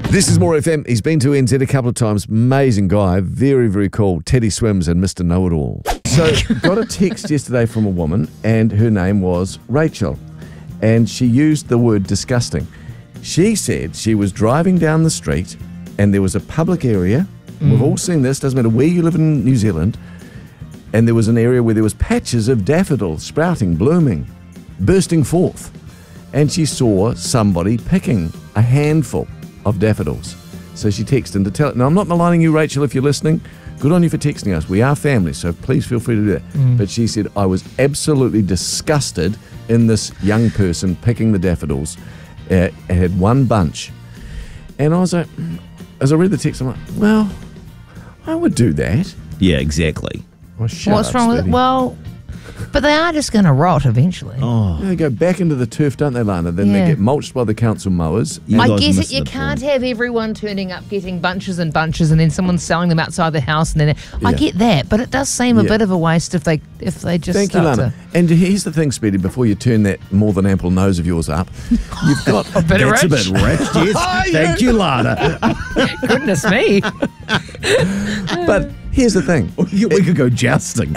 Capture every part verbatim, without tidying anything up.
This is More F M. He's been to N Z a couple of times. Amazing guy. Very, very cool. Teddy Swims and Mister Know-It-All. So got a text yesterday from a woman and her name was Rachel. And she used the word disgusting. She said she was driving down the street and there was a public area. Mm. We've all seen this. Doesn't matter where you live in New Zealand. And there was an area where there was patches of daffodils sprouting, blooming, bursting forth. And she saw somebody picking a handful of daffodils. So she texted in to tell it. Now, I'm not maligning you, Rachel, if you're listening. Good on you for texting us. We are family, so please feel free to do that. Mm. But she said, I was absolutely disgusted in this young person picking the daffodils. Uh, it had one bunch. And I was like, as I read the text, I'm like, well, I would do that. Yeah, exactly. Well, shut What's up, wrong with it? Stevie. Well, but they are just going to rot eventually. Oh, Yeah, they go back into the turf, don't they, Lana? Then Yeah. they get mulched by the council mowers. You I guys get it. missed You the can't point. have everyone turning up getting bunches and bunches, and then someone selling them outside the house. And then I Yeah. get that, but it does seem a Yeah. bit of a waste if they if they just Thank you, start Lana. to. And here's the thing, Speedy, before you turn that more than ample nose of yours up, you've got A bit that's rich. a bit rich. Yes. Thank you, Lana. Goodness me! But here's the thing. we we could go jousting.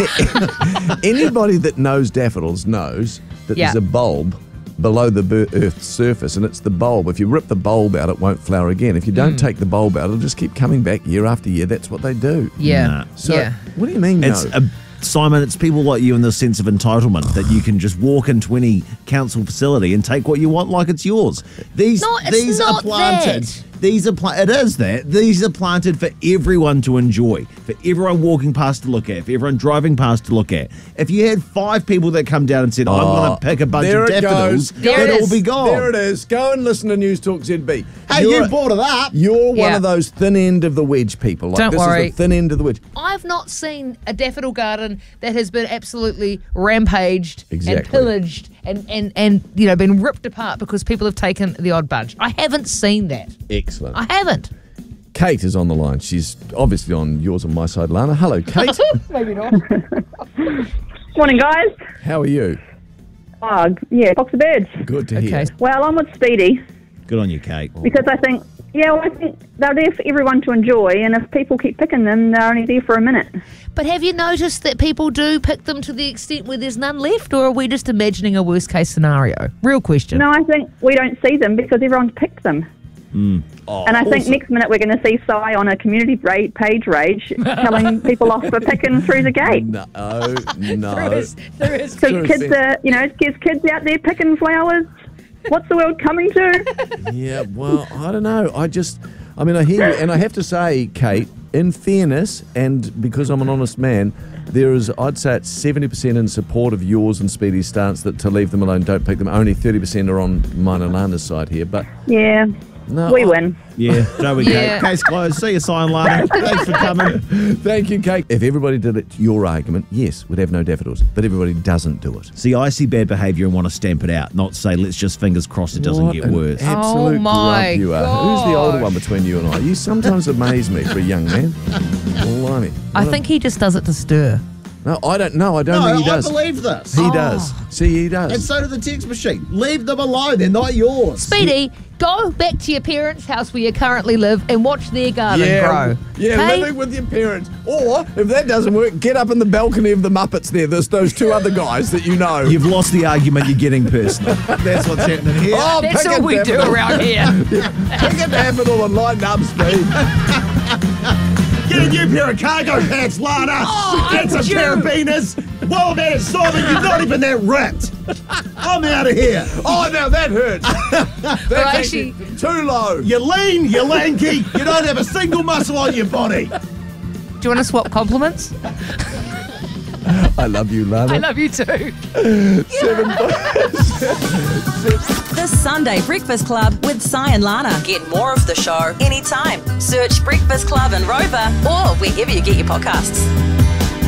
Anybody that knows daffodils knows that Yeah. there's a bulb below the bir- Earth's surface, and it's the bulb. If you rip the bulb out, it won't flower again. If you don't take the bulb out, it'll just keep coming back year after year. That's what they do. Yeah, Nah. So, yeah. what do you mean, It's no? a, Simon, it's people like you in the sense of entitlement that you can just walk into any council facility and take what you want like it's yours. These No, it's these are not planted. that. These are pla- it is that. These are planted for everyone to enjoy, for everyone walking past to look at, for everyone driving past to look at. If you had five people that come down and said, I want to pick a bunch there of it daffodils, goes. There it it'd all is. be gone. There it is. Go and listen to News Talk Z B. Hey, You're you a- brought it up. You're one Yeah. of those thin end of the wedge people. Like, Don't this worry. is the thin end of the wedge. I've not seen a daffodil garden that has been absolutely rampaged and Exactly. pillaged and, and, and you know been ripped apart because people have taken the odd bunch. I haven't seen that. Excellent. I haven't. Kate is on the line. She's obviously on yours and my side, Lana. Hello, Kate. Maybe not. Morning, guys. How are you? Oh, yeah, box of birds. Good to hear. Okay. Well, I'm with Speedy Good on you, Kate. because I think, yeah, well, I think they're there for everyone to enjoy, and if people keep picking them, they're only there for a minute. But have you noticed that people do pick them to the extent where there's none left, or are we just imagining a worst case scenario? Real question. No, I think we don't see them because everyone's picked them. Oh, And I think also- next minute we're going to see Si on a community ra- page rage telling people off for picking through the gate. No, no. There is, there is. Because True, kids Steve. are, you know, there's kids out there picking flowers. What's the world coming to? Yeah, well, I don't know. I just, I mean, I hear you, and I have to say, Kate, in fairness, and because I'm an honest man, there is, I'd say it's seventy percent in support of yours and Speedy's stance that to leave them alone, don't pick them. Only thirty percent are on mine and Lana's side here, but Yeah, no. we I- win. Yeah, Joe and Yeah. Kate. Case closed. See you, Simon, Lana. Thanks for coming. Thank you, Kate. If everybody did it, your argument, yes, we'd have no daffodils, but everybody doesn't do it. See, I see bad behaviour and want to stamp it out, not say, let's just fingers crossed it doesn't What get an worse. Absolute Oh my grub you are. Who's the older gosh. one between you and I? You sometimes amaze me for a young man. Blimey. I What a- think he just does it to stir. No, I don't know. I don't No, think he I does. believe this. He does. See, he does. And so do the text machine. Leave them alone. They're not yours. Speedy, go back to your parents' house where you currently live and watch their garden yeah, grow. yeah, Okay? living with your parents. Or, if that doesn't work, get up in the balcony of the Muppets there. There's those two other guys that you know. You've lost the argument. You're getting personal. That's what's happening here. Oh, That's pick all a we do daffodil. around here. Pick a daffodil and lighten up, Speed. Get a new pair of cargo pants, Lana. Oh, Get some Jim. carabiners. Well, man, Simon, you're not even that ripped. I'm out of here. Oh, now that hurts. That's actually- actually too low. You're lean, you're lanky, you don't have a single muscle on your body. Do you want to swap compliments? I love you, Lana. I love you too. The Sunday Breakfast Club with Si and Lana. Get more of the show anytime. Search Breakfast Club and Rover or wherever you get your podcasts.